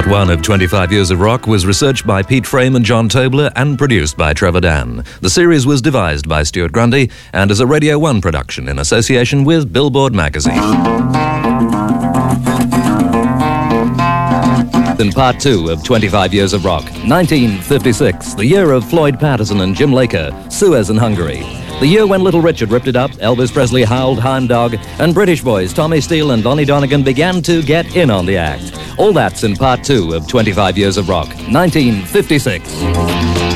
Part 1 of 25 Years of Rock was researched by Pete Frame and John Tobler and produced by Trevor Dan. The series was devised by Stuart Grundy and is a Radio 1 production in association with Billboard magazine. In Part 2 of 25 Years of Rock, 1956, the year of Floyd Patterson and Jim Laker, Suez in Hungary. The year when Little Richard ripped it up, Elvis Presley howled Hound Dog, and British boys Tommy Steele and Lonnie Donegan began to get in on the act. All that's in Part 2 of 25 Years of Rock, 1956.